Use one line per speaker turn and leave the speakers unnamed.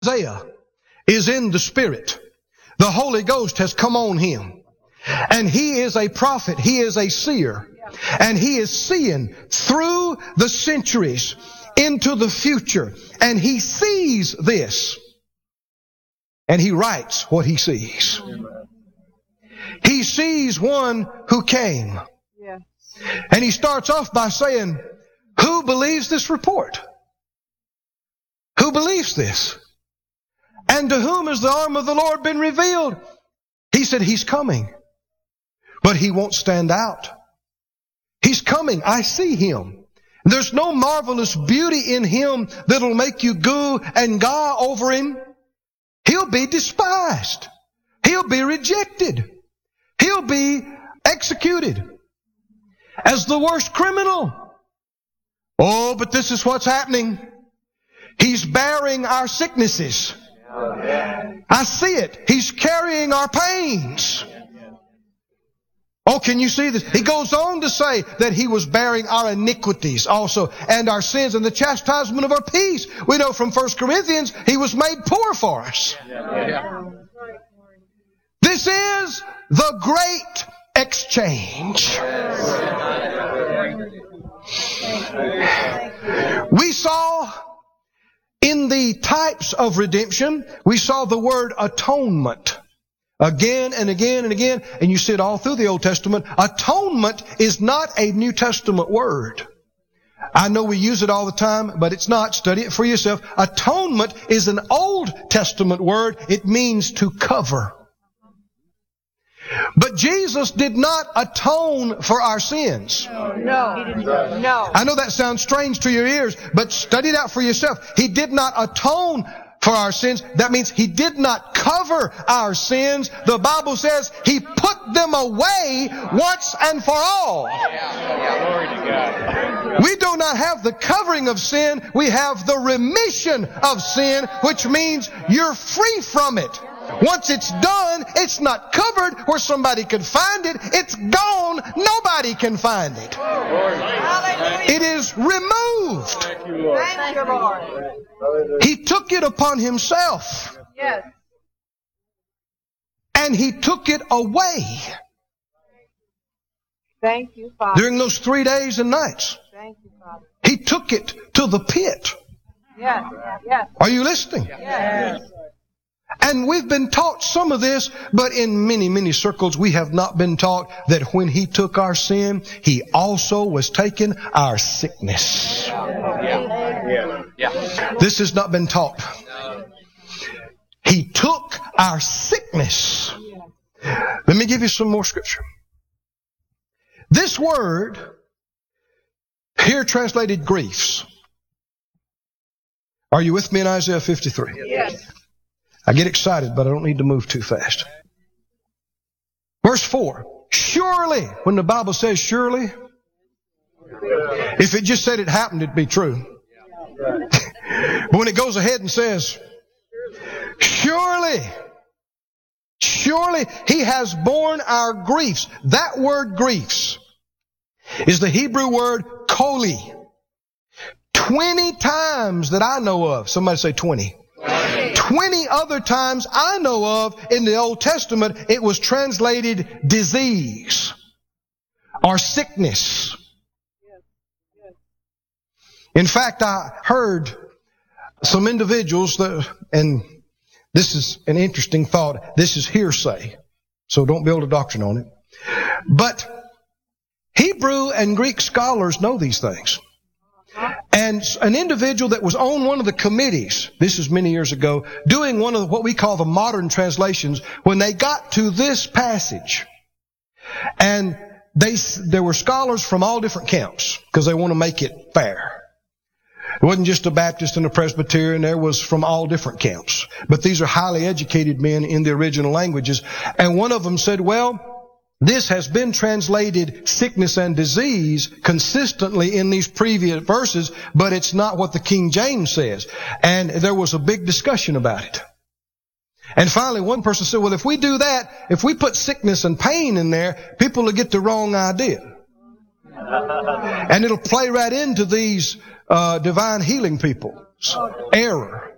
Isaiah is in the Spirit. The Holy Ghost has come on him. And he is a prophet. He is a seer. And he is seeing through the centuries into the future. And he sees this. And he writes what he sees. He sees one who came. And he starts off by saying, who believes this report? Who believes this? And to whom has the arm of the Lord been revealed? He said, he's coming. But he won't stand out. He's coming. I see him. There's no marvelous beauty in him that'll make you goo and gaw over him. He'll be despised. He'll be rejected. He'll be executed as the worst criminal. Oh, but this is what's happening. He's bearing our sicknesses. I see it. He's carrying our pains. Oh, can you see this? He goes on to say that he was bearing our iniquities also and our sins and the chastisement of our peace. We know from 1 Corinthians, he was made poor for us. This is the great exchange. We saw in the types of redemption, we saw the word atonement again and again and again, and you see it all through the Old Testament. Atonement is not a New Testament word. I know we use it all the time, but it's not. Study it for yourself. Atonement is an Old Testament word. It means to cover. But Jesus did not atone for our sins.
No, he didn't. No.
I know that sounds strange to your ears, but study it out for yourself. He did not atone for our sins. That means he did not cover our sins. The Bible says he put them away once and for all.
Glory to God.
We do not have the covering of sin. We have the remission of sin, which means you're free from it. Once it's done, it's not covered where somebody could find it. It's gone. Nobody can find it. It is removed.
Thank you, Lord.
He took it upon himself.
Yes.
And he took it away.
Thank you, Father.
During those 3 days and nights.
Thank you, Father.
He took it to the pit.
Yes. Yes.
Are you listening?
Yes.
And we've been taught some of this, but in many, many circles we have not been taught that when he took our sin, he also was taking our sickness. This has not been taught. He took our sickness. Let me give you some more scripture. This word, here translated griefs. Are you with me in Isaiah 53?
Yes.
I get excited, but I don't need to move too fast. Verse 4. Surely, when the Bible says surely, if it just said it happened, it'd be true. But when it goes ahead and says, surely he has borne our griefs. That word griefs is the Hebrew word koli. 20 times that I know of. Somebody say 20. 20 other times I know of in the Old Testament, it was translated disease or sickness. In fact, I heard some individuals and this is an interesting thought. This is hearsay, so don't build a doctrine on it. But Hebrew and Greek scholars know these things. And an individual that was on one of the committees, this is many years ago, doing one of what we call the modern translations, when they got to this passage, and there were scholars from all different camps, because they want to make it fair. It wasn't just a Baptist and a Presbyterian, there was from all different camps. But these are highly educated men in the original languages. And one of them said, well, this has been translated sickness and disease consistently in these previous verses, but it's not what the King James says. And there was a big discussion about it. And finally, one person said, well, if we do that, if we put sickness and pain in there, people will get the wrong idea. And it'll play right into these divine healing people's error.